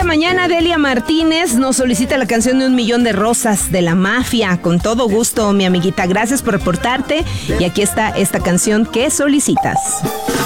mañana Delia Martínez nos solicita la canción de 1,000,000 de rosas de La Mafia. Con todo gusto, mi amiguita, gracias por reportarte. Y aquí está esta canción que solicitas.